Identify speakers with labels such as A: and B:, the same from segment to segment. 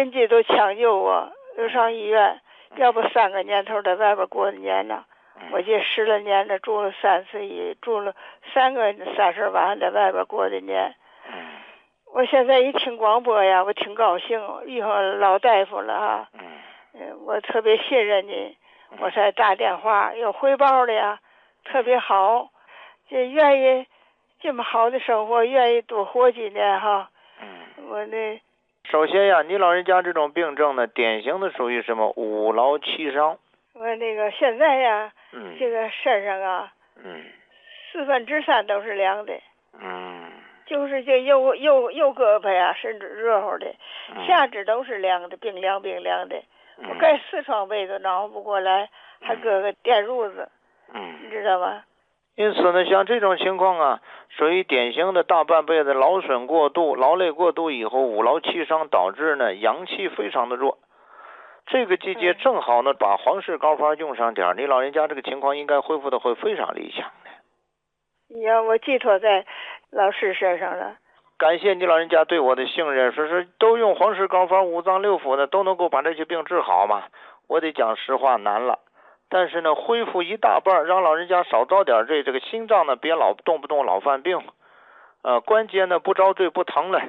A: 邻居都抢救我，都上医院，要不3个年头在外边过的年呢。我这10来年了，住了3次医，住了3个30晚在外边过的年。我现在一听广播呀，我挺高兴，遇上老大夫了哈。我特别信任您，我才打电话，有回报的呀，特别好，这愿意这么好的生活，愿意多活几年哈。我那
B: 首先呀，你老人家这种病症呢，典型的属于什么5劳7伤。
A: 我那个现在呀，这个身上啊，3/4都是凉的。就是这右胳膊呀，甚至热乎的，下肢都是凉的，冰凉的。我盖4床被子挠不过来，还搁个电褥子，你知道吗？
B: 因此呢，像这种情况啊，属于典型的大半辈子劳损过度、劳累过度以后5劳7伤，导致呢阳气非常的弱。这个季节正好呢，把黄氏膏方用上点，你老人家这个情况应该恢复的会非常理想的。
A: 呀，我寄托在老师身上了。
B: 感谢你老人家对我的信任，说是都用黄氏膏方5脏6腑呢，都能够把这些病治好嘛？我得讲实话，难了。但是呢，恢复一大半，让老人家少遭点罪，这个心脏呢别老动不动老犯病，关节呢不遭罪不疼了，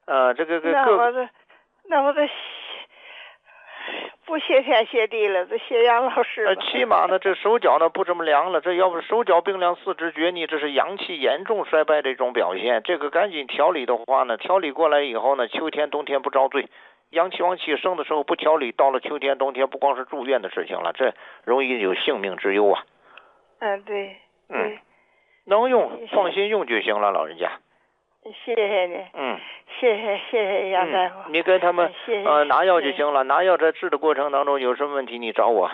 A: 那我这不谢天谢地了，这谢杨老师。
B: 起码呢，这手脚呢不这么凉了，这要不是手脚冰凉、四肢厥逆，这是阳气严重衰败的一种表现。这个赶紧调理的话呢，调理过来以后呢，秋天冬天不遭罪。阳气往起升的时候不调理，到了秋天冬天不光是住院的事情了，这容易有性命之忧啊。
A: 对。
B: 能用放心用就行了，老人家。
A: 谢谢你。谢谢杨大夫。
B: 你跟他们拿药就行了，拿药在治的过程当中有什么问题你找我。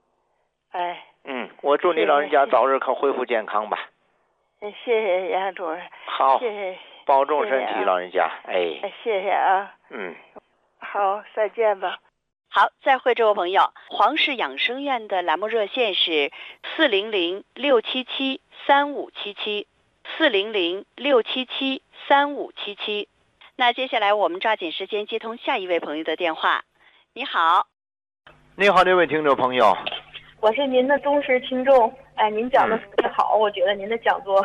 B: 我祝你老人家早日恢复健康吧。
A: 谢谢杨主任。
B: 好，
A: 谢谢，
B: 保重身体，老人家。
A: 谢谢啊。好，再见吧。
C: 好，再会，这位朋友。黄氏养生院的栏目热线是400-677-3577，400-677-3577。那接下来我们抓紧时间接通下一位朋友的电话。你好。
B: 你好，这位听众朋友。
D: 我是您的忠实听众，您讲的特别好，我觉得您的讲座。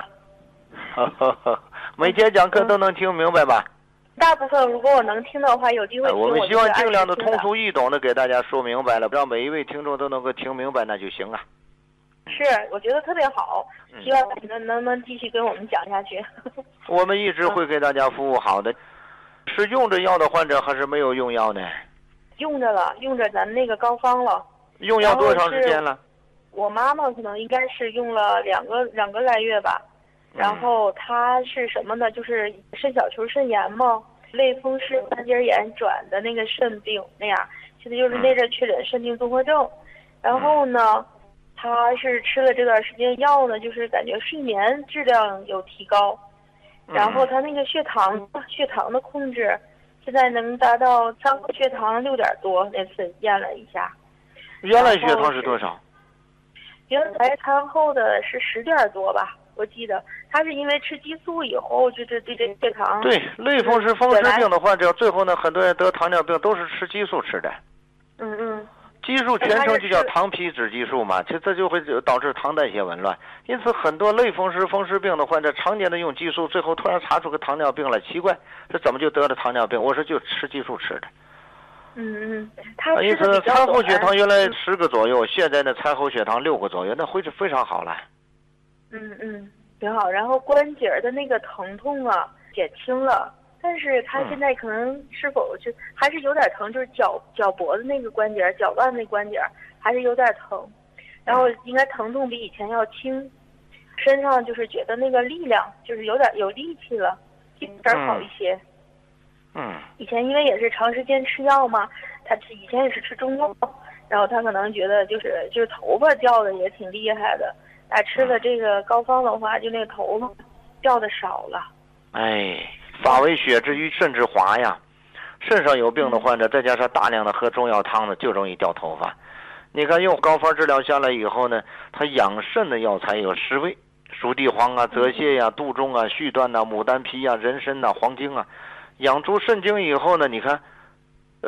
B: 每节讲课都能听明白吧？
D: 大部分如果我能听的话，有机会听
B: 我们希望尽量的通俗易懂的给大家说明白了，让每一位听众都能够听明白，那就行啊。
D: 是，我觉得特别好，希望你能不能继续跟我们讲下去。
B: 我们一直会给大家服务好的。是用着药的患者还是没有用药呢？
D: 用着了，用着咱那个膏方了。
B: 用药多长时间了？
D: 我妈妈可能应该是用了两个来月吧。然后她是什么呢？就是肾小球肾炎嘛，类风湿关节炎转的那个肾病那样，现在就是那阵确诊肾病综合症。然后呢，她是吃了这段时间药呢，就是感觉睡眠质量有提高，然后她那个血糖的控制现在能达到血糖6点多，那次验了一下。
B: 原来血糖是多少？
D: 原来餐后的是10点多吧。我记得他是因为吃激素以后，就对这血糖。
B: 对，类风湿风湿病的患者，最后呢，很多人得糖尿病都是吃激素吃的。激素全称就叫糖皮质激素嘛，这就会导致糖代谢紊乱。因此，很多类风湿病的患者常年的用激素，最后突然查出个糖尿病来，奇怪，这怎么就得了糖尿病？我说就吃激素吃的。
D: 他
B: 因此餐后血糖原来10个左右，现在呢餐后血糖6个左右，那会是非常好了。
D: 挺好。然后关节的那个疼痛啊减轻了，但是他现在可能是否就还是有点疼，就是脚脖子那个关节、脚腕那关节还是有点疼，然后应该疼痛比以前要轻，身上就是觉得那个力量就是有力气了，有点好一些。以前因为也是长时间吃药嘛，他以前也是吃中药，然后他可能觉得就是头发掉的也挺厉害的。吃了这个膏方的话，就那个头发掉的少了。
B: 发为血之瘀，肾之滑呀。肾上有病的患者，再加上大量的喝中药汤呢，就容易掉头发。你看用膏方治疗下来以后呢，它养肾的药材有10味，熟地黄啊、泽泻呀、杜仲啊、续断呐、牡丹皮啊、人参呐、黄精啊。养出肾精以后呢，你看